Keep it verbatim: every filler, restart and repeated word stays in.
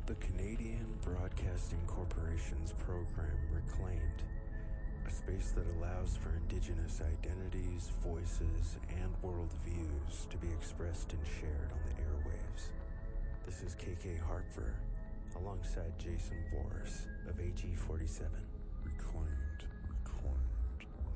The Canadian Broadcasting Corporation's program Reclaimed, a space that allows for Indigenous identities, voices, and worldviews to be expressed and shared on the airwaves. This is K K Harper, alongside Jason Boris of A G forty-seven. Reclaimed.